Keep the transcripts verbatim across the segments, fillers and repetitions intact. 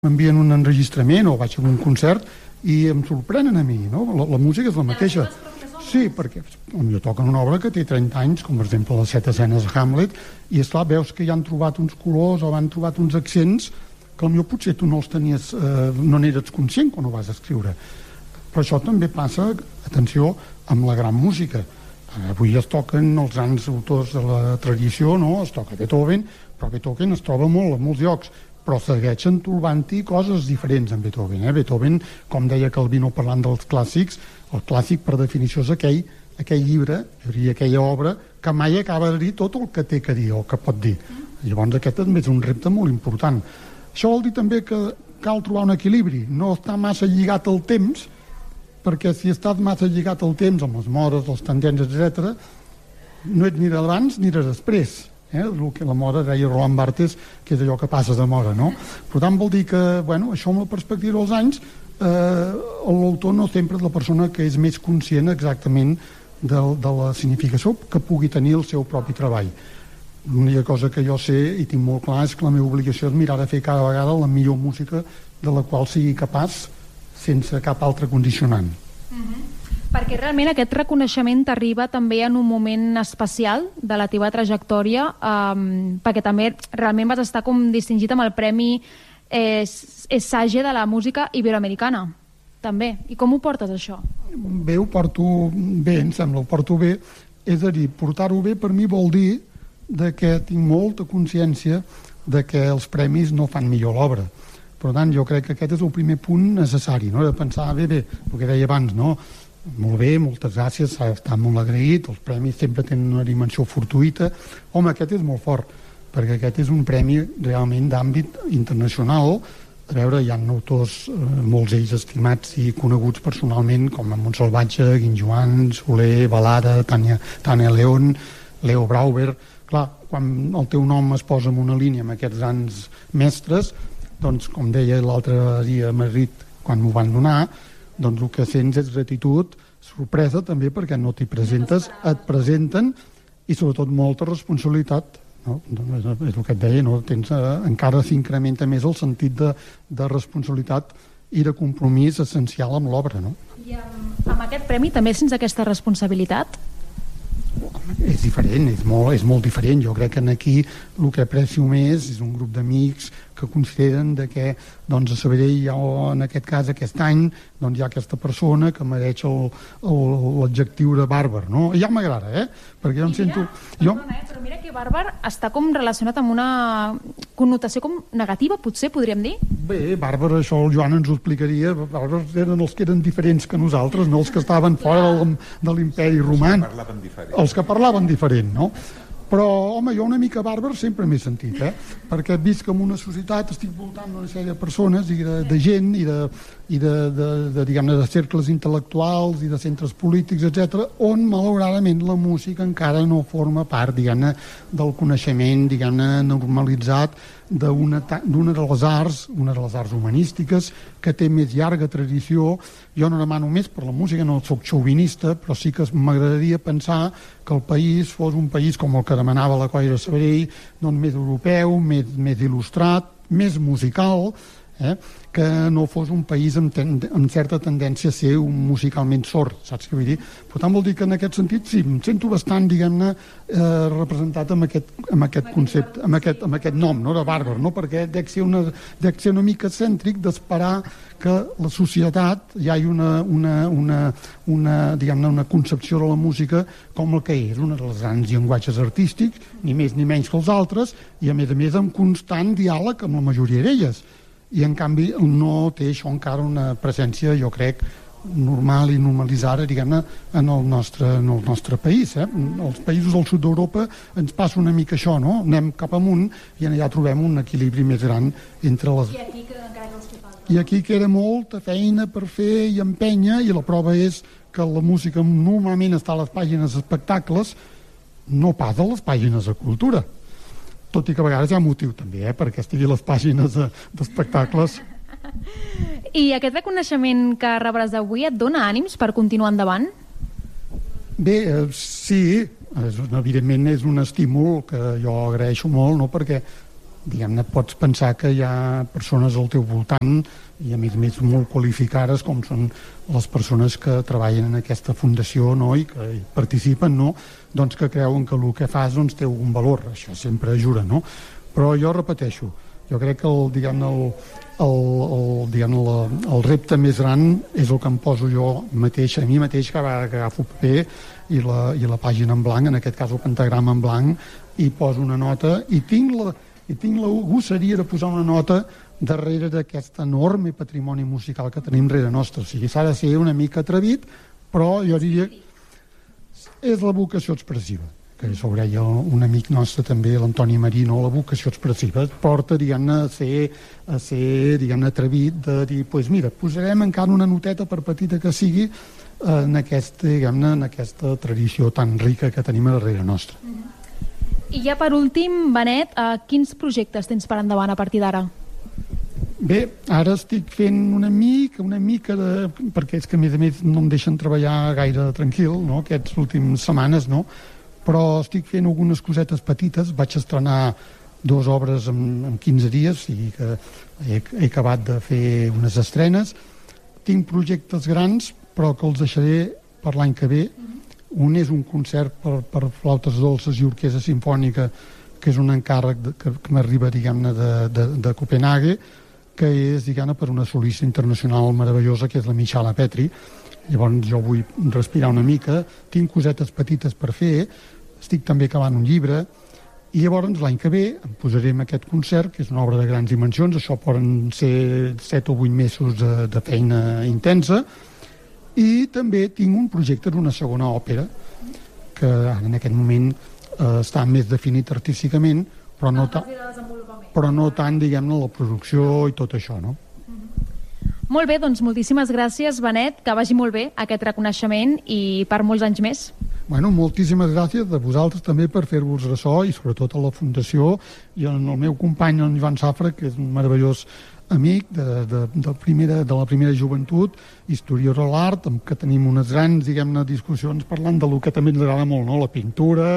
m'envien un enregistrament o vaig a un concert i em sorprenen a mi, no? La, la música és la mateixa. Sí, perquè jo toquen una obra que té trenta anys, com per exemple les set escenes de Hamlet, i esclar, veus que ja han trobat uns colors o han trobat uns accents que potser potser tu no els tenies, eh, no n'eres conscient quan ho vas escriure. Però això també passa, atenció, amb la gran música. Avui es toquen els grans autors de la tradició, no? Es toca Beethoven, però Beethoven es troba molt a molts llocs, però segueixen trobant-hi coses diferents en Beethoven. Eh? Beethoven, com deia Calvino parlant dels clàssics, el clàssic per definició és aquell, aquell llibre, jo diria aquella obra, que mai acaba de dir tot el que té que dir o que pot dir. Llavors aquest també és un repte molt important. Això vol dir també que cal trobar un equilibri, no estar massa lligat al temps, perquè si estàs massa lligat al temps, amb les modes, els tendents, etcètera, no ets ni d'abans ni de després. Eh? El que la moda, deia Roland Barthes, que és allò que passa de moda, no? Per tant, vol dir que, bueno, això amb la perspectiva dels anys, eh, l'autor no sempre és la persona que és més conscient exactament de, de la significació que pugui tenir el seu propi treball. L'única cosa que jo sé i tinc molt clar és que la meva obligació és mirar de fer cada vegada la millor música de la qual sigui capaç sense cap altre condicionant. Mm-hmm. Perquè realment aquest reconeixement t'arriba també en un moment especial de la teva trajectòria, um, perquè també realment vas estar com distingit amb el Premi eh, Sage de la música iberoamericana, també. I com ho portes, això? Bé, ho porto bé, em sembla, ho porto bé. És a dir, portar-ho bé per mi vol dir de que tinc molta consciència de que els premis no fan millor l'obra. Per tant, jo crec que aquest és el primer punt necessari, no? De pensar, bé, bé, el que deia abans, no? Molt bé, moltes gràcies, s'ha estat molt agraït, els premis sempre tenen una dimensió fortuïta. Home, aquest és molt fort, perquè aquest és un premi realment d'àmbit internacional. A veure, hi ha autors, eh, molts ells estimats i coneguts personalment, com Montsalvatge, Guinjoan, Soler, Balada, Tania, Tania León, Leo Brauber. Clar, quan el teu nom es posa en una línia amb aquests grans mestres, doncs, com deia l'altre dia a Madrid, quan m'ho van donar, doncs el que sents és gratitud, sorpresa també perquè no t'hi presentes, et presenten i sobretot molta responsabilitat, no? És el que et deia, no? Tens, eh, encara s'incrementa més el sentit de, de responsabilitat i de compromís essencial amb l'obra, no? I amb, amb aquest premi també sents aquesta responsabilitat? És diferent, és molt, és molt diferent. Jo crec que aquí el que aprecio més és un grup d'amics que consideren de que doncs, a Sabadell hi ha, en aquest cas, aquest any, doncs, hi ha aquesta persona que mereix l'adjectiu de bàrbar, no? I ja m'agrada, eh? Perquè jo em sento... Jo... Perdona, eh? Però mira que bàrbar està com relacionat amb una connotació com negativa, potser, podríem dir? Bé, bàrbar, això el Joan ens ho explicaria, bàrbars eren els que eren diferents que nosaltres, no els que estaven fora de, de l'imperi romà. Els que parlaven diferent. Els que parlaven diferent, no? Però, home, jo una mica bàrbar sempre m'he sentit, eh? Perquè visc en una societat, estic voltant d'una sèrie de persones i de, de gent i de, i de, de, de, diguem-ne, de cercles intel·lectuals i de centres polítics, etcètera, on, malauradament, la música encara no forma part, diguem-ne, del coneixement, diguem-ne, normalitzat d'una d'una de les arts, una de les arts humanístiques, que té més llarga tradició. Jo no demano més per la música, no soc xauvinista, però sí que m'agradaria pensar que el país fos un país com el que demanava la Colla de Sabadell, doncs més europeu, més, més il·lustrat, més musical, eh? Que no fos un país amb, ten, amb certa tendència a ser un musicalment sord, saps què vull dir? Per tant, vol dir que en aquest sentit sí, em sento bastant, diguem-ne, eh, representat amb aquest, amb aquest concepte, amb aquest, amb aquest nom, no?, de bàrbar, no? Perquè dec ser una, dec ser una mica cèntric d'esperar que la societat hi hagi una, una, una, una, diguem-ne, una concepció de la música com el que és, una dels grans llenguatges artístics, ni més ni menys que els altres, i a més a més amb constant diàleg amb la majoria d'elles. I en canvi no té això encara una presència, jo crec, normal i normalitzada, diguem-ne, en el nostre, en el nostre país. Eh? Els països del sud d'Europa ens passa una mica això, no? Anem cap amunt i allà trobem un equilibri més gran entre les... I aquí que encara no els falta. I aquí queda molta feina per fer i empènyer, i la prova és que la música normalment està a les pàgines d'espectacles, no pas a les pàgines de cultura. Tot i que a vegades hi ha motiu també, eh, perquè estigui a les pàgines d'espectacles. I aquest reconeixement que rebràs avui et dona ànims per continuar endavant? Bé, eh, sí, és, evidentment és un estímul que jo agraeixo molt, no? Perquè diguem-ne, pots pensar que hi ha persones al teu voltant i a més a més molt qualificades com són les persones que treballen en aquesta fundació, no?, i que hi participen, no?, doncs que creuen que el que fas doncs, té algun valor. Això sempre ajuda, no? Però jo repeteixo, jo crec que el, diguem-ne, el, el, el, diguem-ne, el, el repte més gran és el que em poso jo mateix, a mi mateix, que agafo paper i la, i la pàgina en blanc, en aquest cas el pentagrama en blanc, i poso una nota i tinc la, i tinc la gosseria de posar una nota darrere d'aquest enorme patrimoni musical que tenim darrere nostre. O sigui, s'ha de ser una mica atrevit, però jo diria és la vocació expressiva, que això ho deia un amic nostre també, l'Antoni Marino, la vocació expressiva et porta, diguem-ne, a ser, a ser diguem-ne, atrevit de dir, doncs pues mira, posarem encara una noteta, per petita que sigui, en aquesta, diguem-ne, en aquesta tradició tan rica que tenim a darrere nostra. I ja per últim, Benet, eh, quins projectes tens per endavant a partir d'ara? Bé, ara estic fent una mica, una mica de... perquè és que a més a més no em deixen treballar gaire tranquil, no?, aquestes últimes setmanes, no?, però estic fent algunes cosetes petites. Vaig estrenar dues obres en, en quinze dies, o sigui que he, he acabat de fer unes estrenes. Tinc projectes grans, però que els deixaré per l'any que ve. Un és un concert per, per flautes dolces i orquestra simfònica, que és un encàrrec de, que, que m'arriba, diguem-ne, de, de, de Copenhague, que és, diguem-ne, per una solista internacional meravellosa, que és la Michala Petri. Llavors jo vull respirar una mica, tinc cosetes petites per fer, estic també acabant un llibre, i llavors l'any que ve em posaré en aquest concert, que és una obra de grans dimensions, això poden ser set o vuit mesos de, de feina intensa, i també tinc un projecte d'una segona òpera, que en aquest moment eh, està més definit artísticament, però no, ta però no tant, diguem-ne, la producció i tot això, no? Molt bé, doncs moltíssimes gràcies, Benet, que vagi molt bé aquest reconeixement i per molts anys més. Bueno, moltíssimes gràcies a vosaltres també per fer-vos ressò i sobretot a la Fundació i al meu company, en Joan Safra, que és un meravellós amic de, de, de, primera, de la primera joventut, historiador de l'art, amb què tenim unes grans, diguem-ne, discussions parlant de lo que també ens agrada molt, no?, la pintura,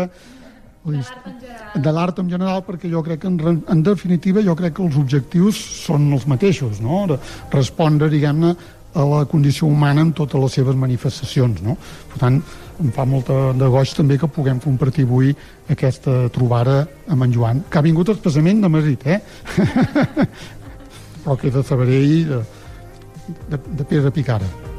de l'art en general, perquè jo crec que en, en definitiva jo crec que els objectius són els mateixos, no?, de respondre, diguem-ne, a la condició humana en totes les seves manifestacions, no? Per tant, em fa molta de goig també que puguem compartir avui aquesta trobada amb en Joan, que ha vingut expressament de Madrid, eh? Però que és de Sabadell, de, de, de Pedra Picada.